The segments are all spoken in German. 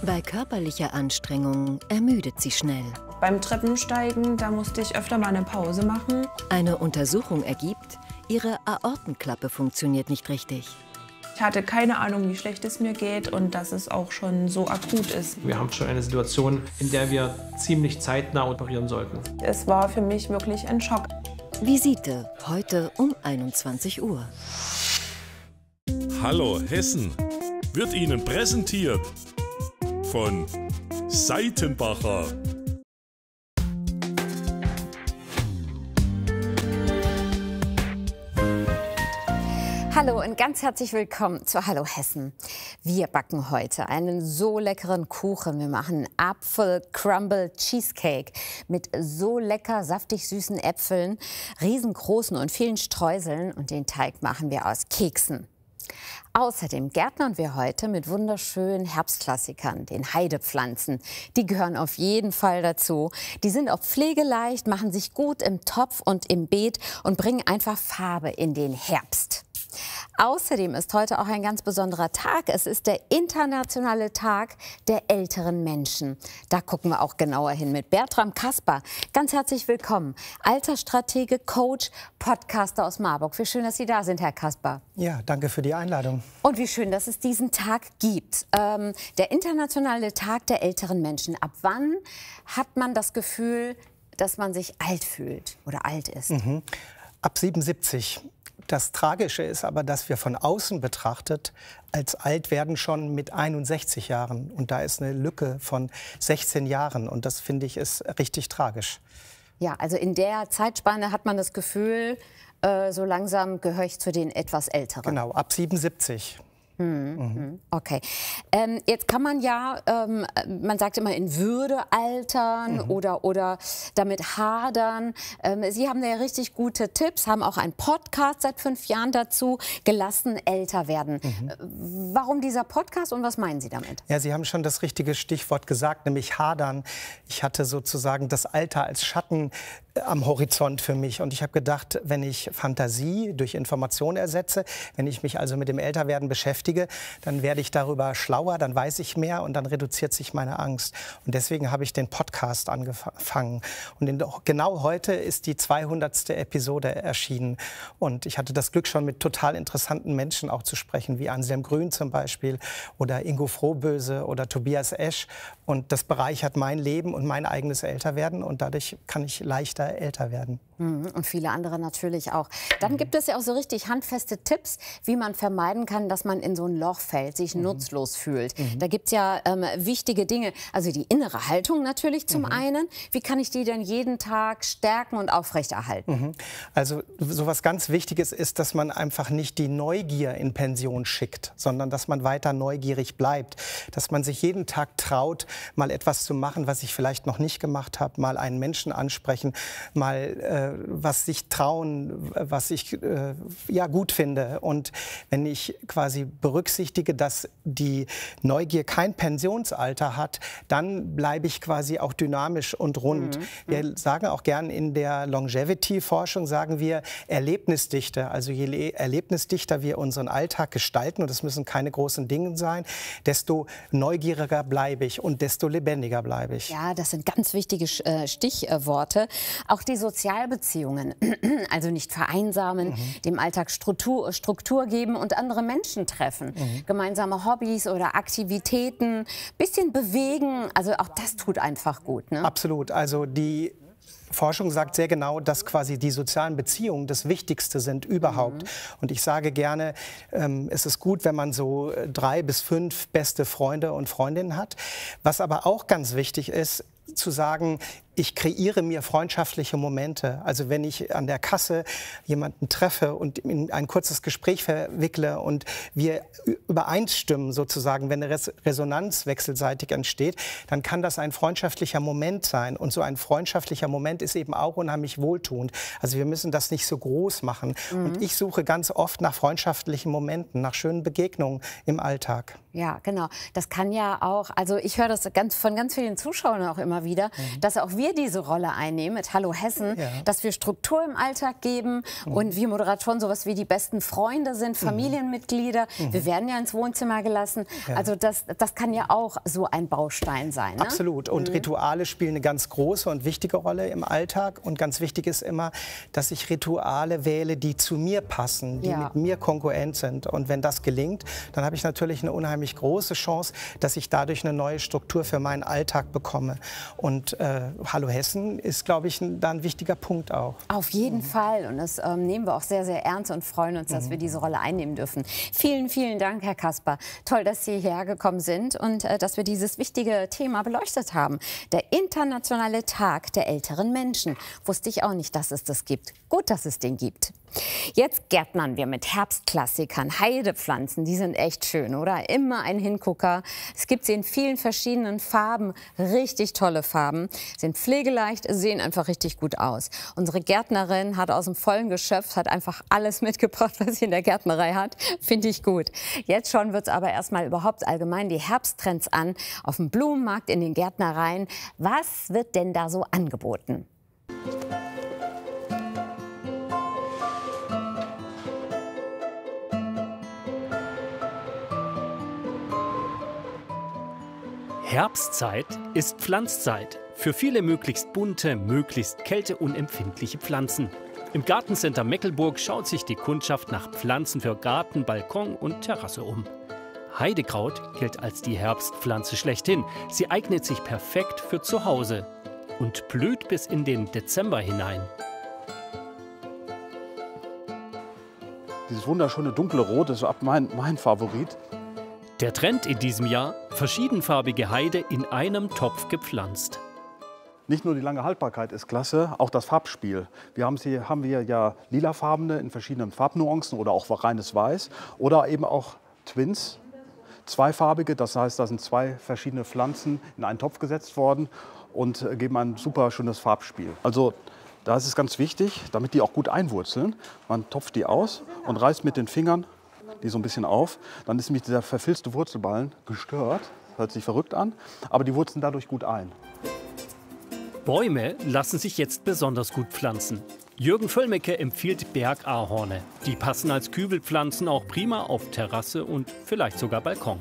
Bei körperlicher Anstrengung ermüdet sie schnell. Beim Treppensteigen, da musste ich öfter mal eine Pause machen. Eine Untersuchung ergibt, ihre Aortenklappe funktioniert nicht richtig. Ich hatte keine Ahnung, wie schlecht es mir geht und dass es auch schon so akut ist. Wir haben schon eine Situation, in der wir ziemlich zeitnah operieren sollten. Es war für mich wirklich ein Schock. Visite, heute um 21 Uhr. Hallo Hessen wird Ihnen präsentiert von Seitenbacher. Hallo und ganz herzlich willkommen zu Hallo Hessen. Wir backen heute einen so leckeren Kuchen. Wir machen Apfel-Crumble-Cheesecake mit so lecker saftig süßen Äpfeln, riesengroßen und vielen Streuseln, und den Teig machen wir aus Keksen. Außerdem gärtnern wir heute mit wunderschönen Herbstklassikern, den Heidepflanzen. Die gehören auf jeden Fall dazu. Die sind auch pflegeleicht, machen sich gut im Topf und im Beet und bringen einfach Farbe in den Herbst. Außerdem ist heute auch ein ganz besonderer Tag. Es ist der internationale Tag der älteren Menschen. Da gucken wir auch genauer hin mit Bertram Kasper. Ganz herzlich willkommen. Altersstratege, Coach, Podcaster aus Marburg. Wie schön, dass Sie da sind, Herr Kasper. Ja, danke für die Einladung. Und wie schön, dass es diesen Tag gibt. Der internationale Tag der älteren Menschen. Ab wann hat man das Gefühl, dass man sich alt fühlt oder alt ist? Ab 77. Das Tragische ist aber, dass wir von außen betrachtet als alt werden schon mit 61 Jahren. Und da ist eine Lücke von 16 Jahren. Und das, finde ich, ist richtig tragisch. Ja, also in der Zeitspanne hat man das Gefühl, so langsam gehöre ich zu den etwas Älteren. Genau, ab 77. Okay. Jetzt kann man ja, man sagt immer in Würde altern oder damit hadern. Sie haben ja richtig gute Tipps, haben auch einen Podcast seit 5 Jahren dazu, gelassen älter werden. Warum dieser Podcast und was meinen Sie damit? Ja, Sie haben schon das richtige Stichwort gesagt, nämlich hadern. Ich hatte sozusagen das Alter als Schatten am Horizont für mich. Und ich habe gedacht, wenn ich Fantasie durch Information ersetze, wenn ich mich also mit dem Älterwerden beschäftige, dann werde ich darüber schlauer, dann weiß ich mehr und dann reduziert sich meine Angst. Und deswegen habe ich den Podcast angefangen. Und genau heute ist die 200. Episode erschienen. Und ich hatte das Glück, schon mit total interessanten Menschen auch zu sprechen, wie Anselm Grün zum Beispiel oder Ingo Frohböse oder Tobias Esch. Und das bereichert mein Leben und mein eigenes Älterwerden. Und dadurch kann ich leichter älter werden. Und viele andere natürlich auch. Dann gibt es ja auch so richtig handfeste Tipps, wie man vermeiden kann, dass man in so ein Loch fällt, sich nutzlos fühlt. Da gibt es ja wichtige Dinge. Also die innere Haltung natürlich zum einen. Wie kann ich die denn jeden Tag stärken und aufrechterhalten? Also so was ganz Wichtiges ist, dass man einfach nicht die Neugier in Pension schickt, sondern dass man weiter neugierig bleibt. Dass man sich jeden Tag traut, mal etwas zu machen, was ich vielleicht noch nicht gemacht habe, mal einen Menschen ansprechen, mal was sich trauen, was ich ja, gut finde. Und wenn ich quasi berücksichtige, dass die Neugier kein Pensionsalter hat, dann bleibe ich quasi auch dynamisch und rund. Wir sagen auch gern in der Longevity-Forschung, sagen wir Erlebnisdichte. Also je erlebnisdichter wir unseren Alltag gestalten, und das müssen keine großen Dinge sein, desto neugieriger bleibe ich und desto lebendiger bleibe ich. Ja, das sind ganz wichtige Stichworte. Auch die Sozialbeziehungen, also nicht vereinsamen, dem Alltag Struktur geben und andere Menschen treffen. Gemeinsame Hobbys oder Aktivitäten, bisschen bewegen, also auch das tut einfach gut. Ne? Absolut, also die Forschung sagt sehr genau, dass quasi die sozialen Beziehungen das Wichtigste sind überhaupt. Und ich sage gerne, es ist gut, wenn man so 3 bis 5 beste Freunde und Freundinnen hat. Was aber auch ganz wichtig ist, zu sagen, ich kreiere mir freundschaftliche Momente. Also wenn ich an der Kasse jemanden treffe und in ein kurzes Gespräch verwickle und wir übereinstimmen sozusagen, wenn eine Resonanz wechselseitig entsteht, dann kann das ein freundschaftlicher Moment sein. Und so ein freundschaftlicher Moment ist eben auch unheimlich wohltuend. Also wir müssen das nicht so groß machen. Und ich suche ganz oft nach freundschaftlichen Momenten, nach schönen Begegnungen im Alltag. Ja, genau. Das kann ja auch, also ich höre das von ganz vielen Zuschauern auch immer wieder, dass auch wir wir diese Rolle einnehmen mit Hallo Hessen, dass wir Struktur im Alltag geben und wir Moderatoren sowas wie die besten Freunde sind, Familienmitglieder. Wir werden ja ins Wohnzimmer gelassen. Also das kann ja auch so ein Baustein sein. Ne? Absolut. Und Rituale spielen eine ganz große und wichtige Rolle im Alltag. Und ganz wichtig ist immer, dass ich Rituale wähle, die zu mir passen, die mit mir kongruent sind. Und wenn das gelingt, dann habe ich natürlich eine unheimlich große Chance, dass ich dadurch eine neue Struktur für meinen Alltag bekomme. Und Hallo Hessen ist, glaube ich, da ein wichtiger Punkt auch. Auf jeden Fall. Und das nehmen wir auch sehr, sehr ernst und freuen uns, dass wir diese Rolle einnehmen dürfen. Vielen, vielen Dank, Herr Kasper. Toll, dass Sie hierher gekommen sind und dass wir dieses wichtige Thema beleuchtet haben. Der Internationale Tag der älteren Menschen. Wusste ich auch nicht, dass es das gibt. Gut, dass es den gibt. Jetzt gärtnern wir mit Herbstklassikern, Heidepflanzen, die sind echt schön, oder? Immer ein Hingucker. Es gibt sie in vielen verschiedenen Farben, richtig tolle Farben, sind pflegeleicht, sehen einfach richtig gut aus. Unsere Gärtnerin hat aus dem vollen Geschöpf, hat einfach alles mitgebracht, was sie in der Gärtnerei hat, finde ich gut. Jetzt schauen wir uns aber erstmal überhaupt allgemein die Herbsttrends an, auf dem Blumenmarkt, in den Gärtnereien. Was wird denn da so angeboten? Herbstzeit ist Pflanzzeit. Für viele möglichst bunte, möglichst kälteunempfindliche Pflanzen. Im Gartencenter Meckelburg schaut sich die Kundschaft nach Pflanzen für Garten, Balkon und Terrasse um. Heidekraut gilt als die Herbstpflanze schlechthin. Sie eignet sich perfekt für zu Hause und blüht bis in den Dezember hinein. Dieses wunderschöne dunkle Rot ist mein Favorit. Der Trend in diesem Jahr: verschiedenfarbige Heide in einem Topf gepflanzt. Nicht nur die lange Haltbarkeit ist klasse, auch das Farbspiel. Haben wir ja lilafarbene in verschiedenen Farbnuancen oder auch reines Weiß oder eben auch Twins, zweifarbige. Das heißt, da sind zwei verschiedene Pflanzen in einen Topf gesetzt worden und geben ein super schönes Farbspiel. Also da ist es ganz wichtig, damit die auch gut einwurzeln. Man topft die aus und reißt mit den Fingern die so ein bisschen auf. Dann ist nämlich dieser verfilzte Wurzelballen gestört. Hört sich verrückt an, aber die wurzeln dadurch gut ein. Bäume lassen sich jetzt besonders gut pflanzen. Jürgen Völlmecke empfiehlt Bergahorne. Die passen als Kübelpflanzen auch prima auf Terrasse und vielleicht sogar Balkon.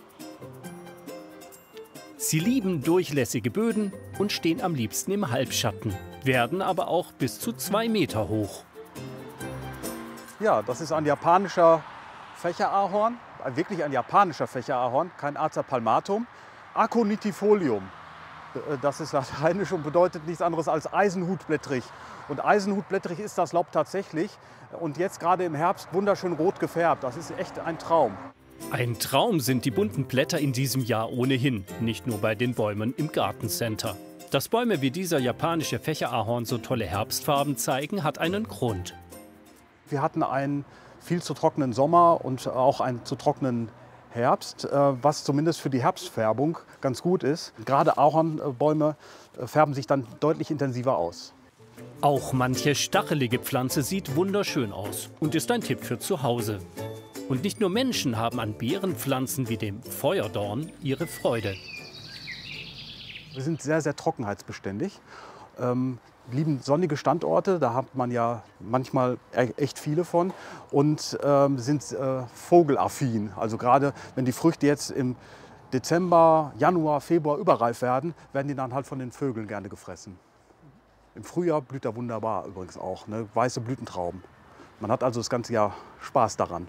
Sie lieben durchlässige Böden und stehen am liebsten im Halbschatten, werden aber auch bis zu 2 Meter hoch. Ja, das ist ein japanischer Fächerahorn, wirklich ein japanischer Fächerahorn, kein Acer palmatum. Aconitifolium, das ist lateinisch und bedeutet nichts anderes als eisenhutblättrig. Und eisenhutblättrig ist das Laub tatsächlich und jetzt gerade im Herbst wunderschön rot gefärbt. Das ist echt ein Traum. Ein Traum sind die bunten Blätter in diesem Jahr ohnehin, nicht nur bei den Bäumen im Gartencenter. Dass Bäume wie dieser japanische Fächerahorn so tolle Herbstfarben zeigen, hat einen Grund. Wir hatten einen viel zu trockenen Sommer und auch einen zu trockenen Herbst, was zumindest für die Herbstfärbung ganz gut ist. Gerade Ahornbäume färben sich dann deutlich intensiver aus. Auch manche stachelige Pflanze sieht wunderschön aus und ist ein Tipp für zu Hause. Und nicht nur Menschen haben an Beerenpflanzen wie dem Feuerdorn ihre Freude. Wir sind sehr, sehr trockenheitsbeständig. Lieben sonnige Standorte, da hat man ja manchmal echt viele von und sind vogelaffin. Also gerade wenn die Früchte jetzt im Dezember, Januar, Februar überreif werden, werden die dann halt von den Vögeln gerne gefressen. Im Frühjahr blüht er wunderbar übrigens auch, ne? Weiße Blütentrauben. Man hat also das ganze Jahr Spaß daran.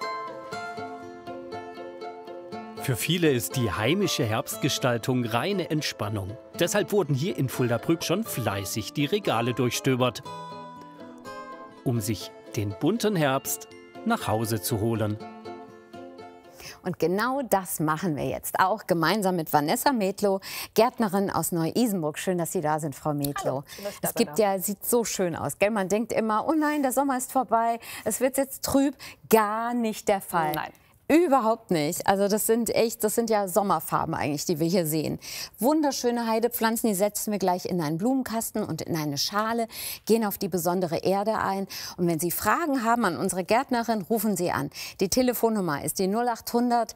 Für viele ist die heimische Herbstgestaltung reine Entspannung. Deshalb wurden hier in Fuldabrück schon fleißig die Regale durchstöbert, um sich den bunten Herbst nach Hause zu holen. Und genau das machen wir jetzt auch gemeinsam mit Vanessa Metlow, Gärtnerin aus Neu-Isenburg. Schön, dass Sie da sind, Frau Metlow. Es gibt ja, sieht so schön aus, gell? Man denkt immer, oh nein, der Sommer ist vorbei, es wird jetzt trüb. Gar nicht der Fall. Nein. Überhaupt nicht. Also das sind ja Sommerfarben eigentlich, die wir hier sehen. Wunderschöne Heidepflanzen, die setzen wir gleich in einen Blumenkasten und in eine Schale, gehen auf die besondere Erde ein. Und wenn Sie Fragen haben an unsere Gärtnerin, rufen Sie an. Die Telefonnummer ist die 0800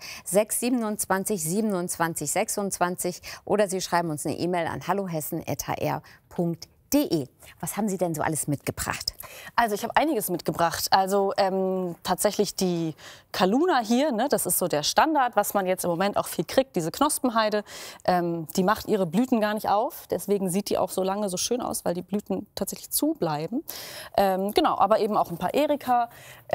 627 27 26 oder Sie schreiben uns eine E-Mail an hallohessen@hr.de. Was haben Sie denn so alles mitgebracht? Also ich habe einiges mitgebracht. Also tatsächlich die Kaluna hier, ne, das ist so der Standard, was man jetzt im Moment auch viel kriegt, diese Knospenheide. Die macht ihre Blüten gar nicht auf, deswegen sieht die auch so lange so schön aus, weil die Blüten tatsächlich zubleiben. Genau, aber eben auch ein paar Erika.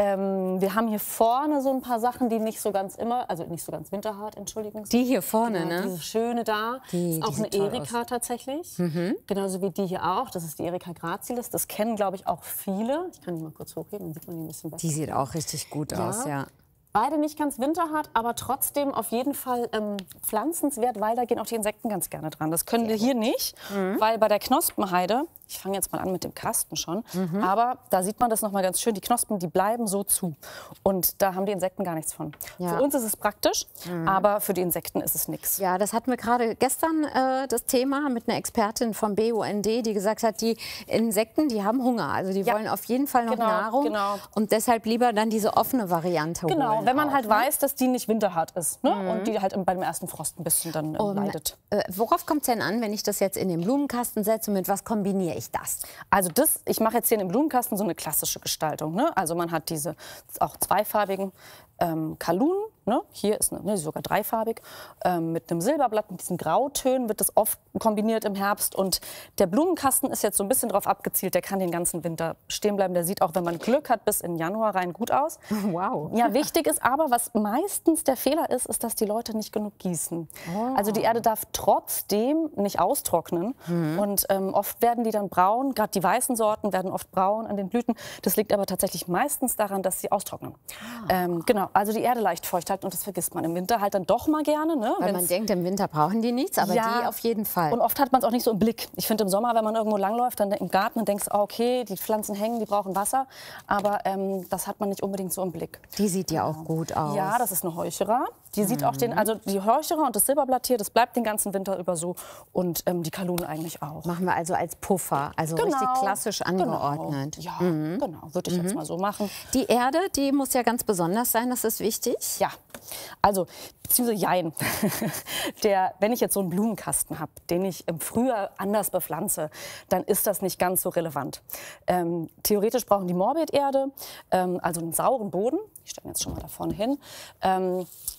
Wir haben hier vorne so ein paar Sachen, die nicht so ganz winterhart, Entschuldigung. Die hier vorne, genau, ne? Diese schöne da, ist auch eine Erika tatsächlich. Genauso wie die hier auch. Das ist die Erika gracilis. Das kennen, glaube ich, auch viele. Ich kann die mal kurz hochheben, dann sieht man die ein bisschen besser. Die sieht auch richtig gut aus, ja. Beide nicht ganz winterhart, aber trotzdem auf jeden Fall pflanzenswert, weil da gehen auch die Insekten ganz gerne dran. Das können wir hier nicht, weil bei der Knospenheide, ich fange jetzt mal an mit dem Kasten schon, aber da sieht man das noch mal ganz schön, die Knospen, die bleiben so zu und da haben die Insekten gar nichts von. Ja. Für uns ist es praktisch, aber für die Insekten ist es nichts. Ja, das hatten wir gerade gestern das Thema mit einer Expertin vom BUND, die gesagt hat, die Insekten, die haben Hunger, also die wollen auf jeden Fall noch Nahrung und deshalb lieber dann diese offene Variante holen. Wenn man halt weiß, dass die nicht winterhart ist, ne? Und die halt bei dem ersten Frost ein bisschen dann leidet. Worauf kommt es denn an, wenn ich das jetzt in den Blumenkasten setze? Mit was kombiniere ich das? Also ich mache jetzt hier in den Blumenkasten so eine klassische Gestaltung. Ne? Also man hat diese auch zweifarbigen Kalunen. Ne? Hier ist sogar dreifarbig. Mit einem Silberblatt, mit diesen Grautönen wird das oft kombiniert im Herbst. Und der Blumenkasten ist jetzt so ein bisschen darauf abgezielt, der kann den ganzen Winter stehen bleiben. Der sieht auch, wenn man Glück hat, bis in Januar rein gut aus. Wow. Ja, wichtig ist aber, was meistens der Fehler ist, ist, dass die Leute nicht genug gießen. Also die Erde darf trotzdem nicht austrocknen. Und oft werden die dann braun, gerade die weißen Sorten werden oft braun an den Blüten. Das liegt aber tatsächlich meistens daran, dass sie austrocknen. Genau, also die Erde leicht feucht halten und das vergisst man im Winter halt dann doch mal gerne. Ne? Weil man denkt, im Winter brauchen die nichts, aber die auf jeden Fall. Und oft hat man es auch nicht so im Blick. Ich finde im Sommer, wenn man irgendwo langläuft, dann im Garten, dann denkst du, okay, die Pflanzen hängen, die brauchen Wasser. Aber das hat man nicht unbedingt so im Blick. Die sieht ja auch gut aus. Ja, das ist eine Heuchera. Die sieht auch also die Heuchera und das Silberblatt hier, das bleibt den ganzen Winter über so. Und die Kalunen eigentlich auch. Machen wir also als Puffer, also richtig klassisch angeordnet. Ja, genau, würde ich jetzt mal so machen. Die Erde, die muss ja ganz besonders sein, das ist wichtig. Ja, also, beziehungsweise jein. Wenn ich jetzt so einen Blumenkasten habe, den ich im Frühjahr anders bepflanze, dann ist das nicht ganz so relevant. Theoretisch brauchen die Morbiderde, also einen sauren Boden. Ich stelle jetzt schon mal da vorne hin.